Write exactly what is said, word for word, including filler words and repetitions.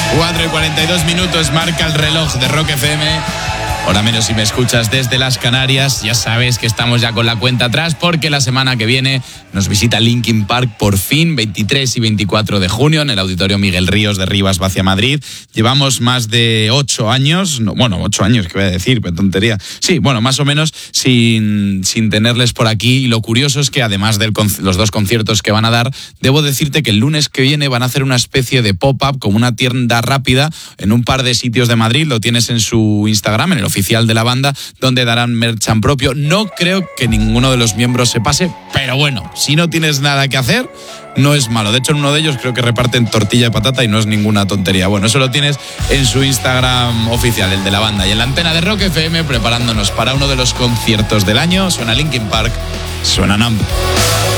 cuatro y cuarenta y dos minutos marca el reloj de Rock F M. Ahora menos si me escuchas desde las Canarias. Ya sabes que estamos ya con la cuenta atrás porque la semana que viene nos visita Linkin Park por fin, veintitrés y veinticuatro de junio en el Auditorio Miguel Ríos de Rivas Vacia Madrid. Llevamos más de ocho años, no, bueno, ocho años, ¿qué voy a decir? Qué tontería. Sí, bueno, más o menos sin, sin tenerles por aquí. Y lo curioso es que además de los dos conciertos que van a dar, debo decirte que el lunes que viene van a hacer una especie de pop-up como una tienda rápida en un par de sitios de Madrid. Lo tienes en su Instagram, en el oficial de la banda, donde darán merchan propio. No creo que ninguno de los miembros se pase, pero bueno, si no tienes nada que hacer, no es malo. De hecho, en uno de ellos creo que reparten tortilla de patata y no es ninguna tontería. Bueno, eso lo tienes en su Instagram oficial, el de la banda. Y en la antena de Rock F M, preparándonos para uno de los conciertos del año, suena Linkin Park, suena Numb.